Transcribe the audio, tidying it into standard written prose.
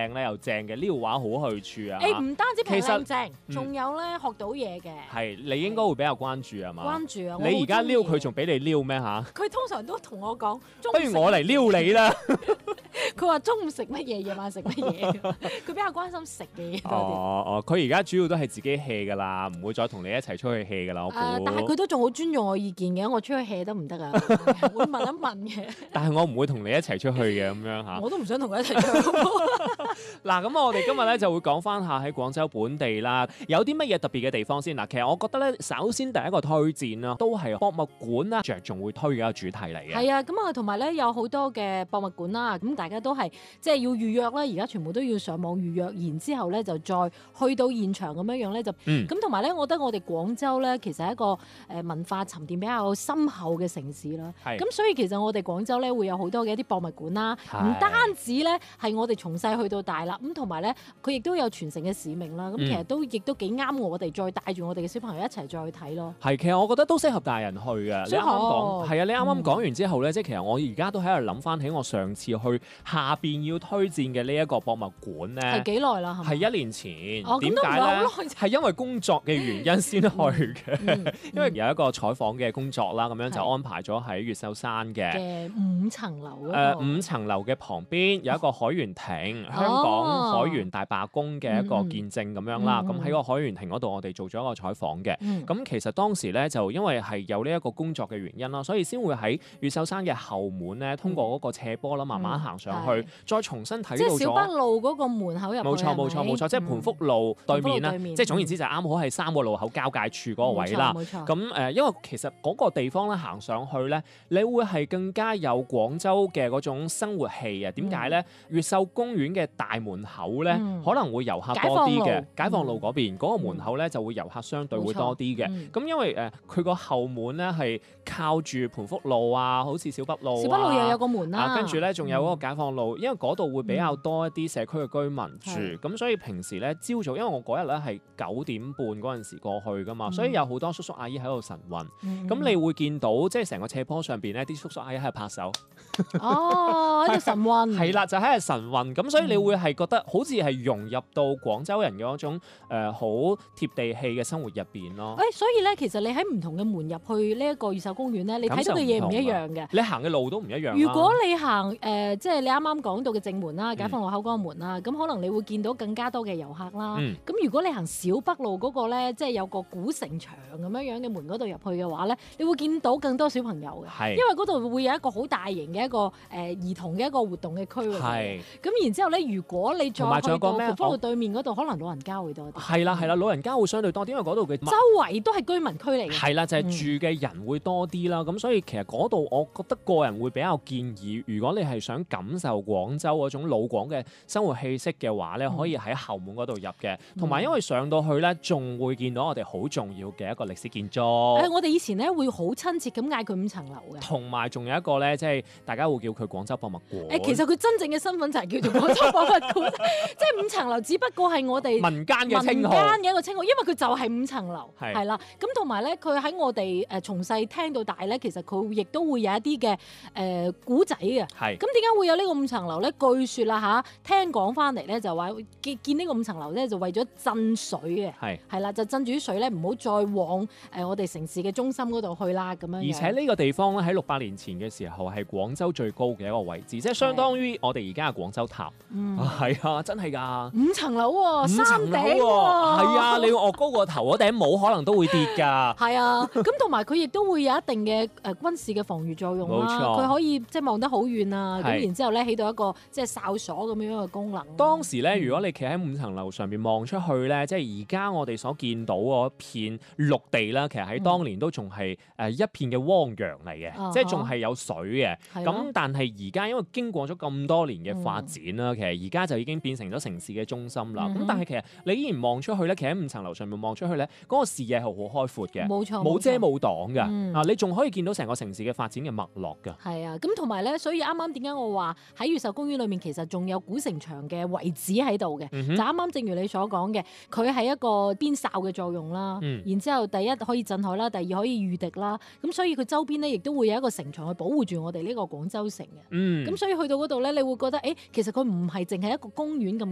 靚咧又正嘅，呢度玩好去處啊。 唔單止平其實靚正，仲有咧學到嘢嘅。 係你應該會比較關注係嘛？ 關注啊！ 你而家撩佢仲仲俾你撩咩嚇？ 佢通常都同我講， 不如我嚟撩你啦。 佢話中午食乜嘢，夜晚食乜嘢，佢比較關心食嘅嘢多啲。 佢而家主要都係自己 hea 噶啦，唔會再同你一齊出去 hea 噶啦。我估。 但係佢都仲好尊重我意見嘅，我出去 hea 得唔得啊？會問一問嘅。 但係我唔會同你一齊出去嘅咁樣嚇。 我都唔想同佢一齊出去。 嗱，咁我哋今日咧就會講翻下喺廣州本地啦，有啲乜嘢特別嘅地方先嗱。其實我覺得咧，首先第一個推薦啦，都係博物館啦，着重會推嘅一個主題嚟嘅。 係啊，咁啊，同埋咧有好多嘅博物館啦，咁大家都係即係要預約啦，而家全部都要上網預約，然之後咧就再去到現場咁樣樣咧就，咁同埋咧，我覺得我哋廣州咧其實係一個文化沉澱比較深厚嘅城市啦。咁所以其實我哋廣州咧會有好多嘅一啲博物館啦，唔單止咧係我哋從細去到大啦，咁同埋咧佢亦都有傳承嘅使命啦。咁其實亦都幾啱我哋再帶住我哋嘅小朋友一齊再去睇咯。 係，其實我覺得都適合大人去嘅。你啱啱講係啊，你啱啱講完之後咧，即係其實我而家都喺度諗翻起我上次去下邊要推薦嘅呢一個博物館咧， 係幾耐啦？ 係1年前。 點解咧？ 係因為工作嘅原因先去嘅，因為有一個採訪嘅工作啦，咁樣就安排咗喺越秀山嘅 5層樓。 5層樓嘅旁邊有一個海員亭，香港海員大罷工嘅一個見證咁樣啦。咁喺個海員亭嗰度，我哋做咗一個採訪嘅。咁其實當時咧就因為係有呢一個工作嘅原因啦，所以先會喺越秀山嘅後門咧，通過嗰個斜坡啦，慢慢行上去，再重新睇到咗。 即係小北路嗰個門口入去。 冇錯，即係盤福路對面啦。即係總言之就啱好係3個路口交界處嗰個位啦。咁因為其實嗰個地方咧行上去咧，你會係更加有廣州嘅嗰種生活氣啊。點解咧？越秀公園嘅大門口咧，可能會遊客多啲嘅。解放路嗰邊嗰個門口咧，就會遊客相對會多啲嘅。咁因為佢個後門咧係靠住盤福路啊，好似小北路。 小北路又有個門啦。 跟住咧仲有嗰個解放路，因為嗰度會比較多一啲社區嘅居民住，咁所以平時咧朝早，因為我嗰日咧係9點半嗰陣時過去噶嘛，所以有好多叔叔阿姨喺度晨運。咁你會見到即係成個斜坡上邊咧，啲叔叔阿姨喺度拍手。 喺度晨運。 係啦，就喺度晨運。咁所以你會係覺得好似係融入到廣州人嘅嗰種好貼地氣嘅生活入邊咯。 所以咧，其實你喺唔同嘅門入去呢一個越秀公園咧，你睇到嘅嘢唔一樣嘅。 你行嘅路都唔一樣。 如果你行即係你啱啱講到嘅正門啦、解放路口嗰個門啦，咁可能你會見到更加多嘅遊客啦。咁如果你行小北路嗰個咧，即係有個古城牆咁樣嘅門嗰度入去嘅話咧，你會見到更多小朋友嘅。因為嗰度會有一個好大型嘅一個兒童嘅一個活動嘅區域。咁然之後咧，如果你再去到盤福路對面嗰度，可能老人家會多啲。 係啦，老人家會相對多啲，因為嗰度嘅周圍都係居民區嚟嘅。 係啦，就係住嘅人會多啲啦。咁所以其實嗰度我覺得個人會比較建議，如果你係想感受廣州嗰種老廣嘅生活氣息嘅話咧，可以喺後門嗰度入嘅。同埋因為上到去咧，仲會見到我哋好重要嘅一個歷史建築。 我哋以前咧會好親切咁嗌佢5層樓嘅。 同埋仲有一個咧，即係大家會叫佢廣州博物館。 其實佢真正嘅身份就係叫做廣州博物館，即係5層樓，只不過係我哋民間嘅稱號。 民間嘅一個稱號，因為佢就係5層樓，係啦。咁同埋咧，佢喺我哋從細聽到大咧，其實佢亦都會有一啲嘅古仔嘅。咁點解會有呢個5層樓咧？據說啦嚇，聽講翻嚟咧就話建呢個5層樓咧，就為咗鎮水嘅，係啦，就鎮住啲水咧，唔好再往我哋城市嘅中心嗰度去啦咁樣。 而且呢個地方咧喺600年前嘅時候係廣州最高嘅一個位置，即係相當於我哋而家嘅廣州塔。係啊，真係㗎。 5層樓喎，山頂喎。 係啊，你要岳高個頭嗰頂帽可能都會跌㗎。 係啊，咁同埋佢亦都會有一定嘅軍事嘅防禦作用啦。佢可以即係望得好遠啊，咁然之後咧起到一個即係哨所咁樣嘅功能。 當時咧，如果你企喺5層樓上邊望出去咧，即係而家我哋所見到嗰片陸地啦，其實喺當年都仲係一片嘅汪洋嚟嘅，即係仲係有水嘅。咁但係而家因為經過咗咁多年嘅發展啦，其實而家就已經變成咗城市嘅中心啦。咁但係其實你依然望出去咧，企喺5層樓上面望出去咧，嗰個視野係好開闊嘅， 冇錯， 冇遮冇擋㗎。你仲可以見到成個城市嘅發展嘅脈絡㗎。 係啊，咁同埋咧，所以啱啱點解我話喺越秀公園裏面其實仲有古城牆嘅遺址喺度嘅，就啱啱正如你所講嘅，佢係一個邊哨嘅作用啦。然之後第一可以鎮海啦，第二可以禦敵啦。咁所以佢周邊咧亦都會有一個城牆去保護住我哋呢個廣州城嘅。咁所以去到嗰度咧，你會覺得其實佢唔係淨係一個公園咁